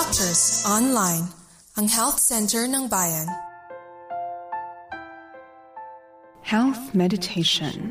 Doctors Online, ang health center ng bayan. Health Meditation.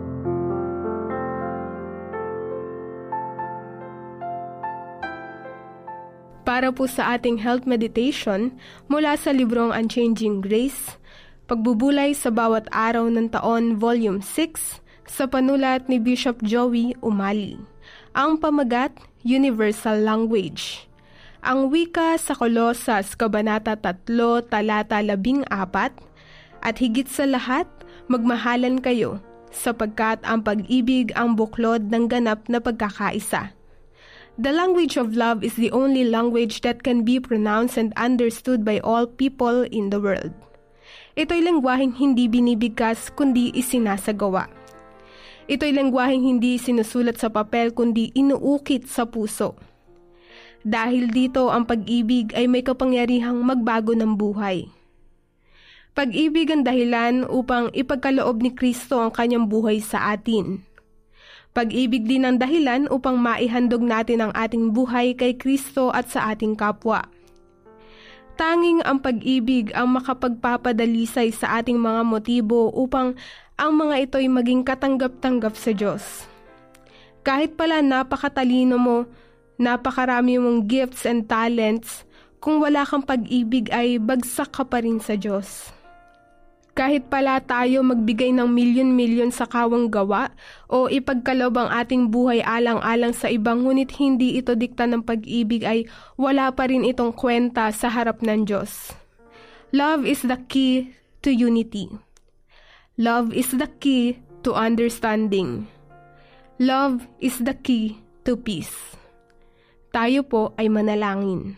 Para po sa ating health meditation, mula sa librong Unchanging Grace, Pagbubulay sa Bawat Araw ng Taon, Volume 6, sa panulat ni Bishop Joey Umali. Ang pamagat, Universal Language. Ang wika sa Kolosas, Kabanata 3, Talata 14, at higit sa lahat, magmahalan kayo, sapagkat ang pag-ibig ang buklod ng ganap na pagkakaisa. The language of love is the only language that can be pronounced and understood by all people in the world. Ito'y lengguwaheng hindi binibigkas kundi isinasagawa. Ito'y lengguwaheng hindi sinusulat sa papel kundi inuukit sa puso. Dahil dito ang pag-ibig ay may kapangyarihang magbago ng buhay. Pag-ibig ang dahilan upang ipagkaloob ni Kristo ang kanyang buhay sa atin. Pag-ibig din ang dahilan upang maihandog natin ang ating buhay kay Kristo at sa ating kapwa. Tanging ang pag-ibig ang makapagpapadalisay sa ating mga motibo upang ang mga ito'y maging katanggap-tanggap sa Diyos. Kahit pala napakatalino mo, napakarami mong gifts and talents, kung wala kang pag-ibig ay bagsak ka pa rin sa Diyos. Kahit pala tayo magbigay ng milyon-milyon sa kawang gawa o ipagkaloob ang ating buhay alang-alang sa ibang ngunit hindi ito dikta ng pag-ibig ay wala pa rin itong kwenta sa harap ng Diyos. Love is the key to unity. Love is the key to understanding. Love is the key to peace. Tayo po ay manalangin.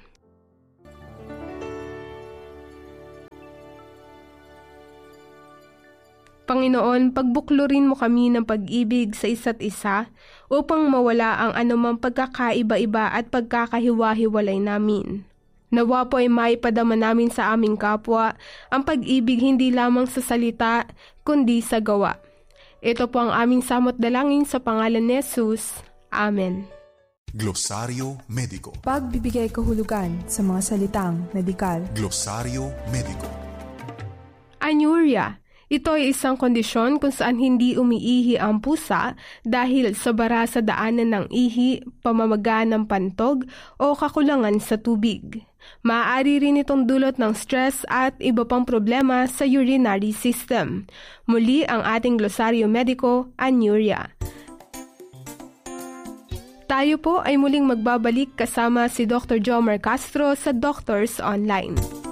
Panginoon, pagbuklurin mo kami ng pag-ibig sa isa't isa upang mawala ang anumang pagkakaiba-iba at pagkakahiwa-hiwalay namin. Nawa po ay maipadama namin sa aming kapwa ang pag-ibig hindi lamang sa salita kundi sa gawa. Ito po ang aming samot dalangin sa pangalan ni Jesus. Amen. Glosaryo Mediko. Pagbibigay kahulugan sa mga salitang medikal. Glosaryo Mediko. Anuria. Ito ay isang kondisyon kung saan hindi umiihi ang pusa dahil sa bara sa daanan ng ihi, pamamaga ng pantog o kakulangan sa tubig. Maaari rin itong dulot ng stress at iba pang problema sa urinary system. Muli ang ating glosaryo mediko, anuria. Tayo po ay muling magbabalik kasama si Dr. Jomar Castro sa Doctors Online.